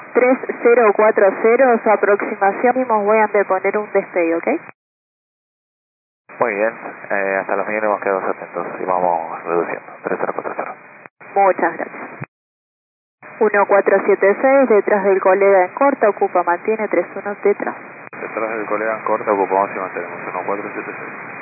3040, su aproximación y voy a poner un despegue, ¿ok? Muy bien, hasta los mínimos quedamos atentos y vamos reduciendo. 3040. Muchas gracias. 1476, detrás del colega en corta, ocupa, mantiene 31 detrás. Detrás del colega en corta ocupamos y mantenemos 1476.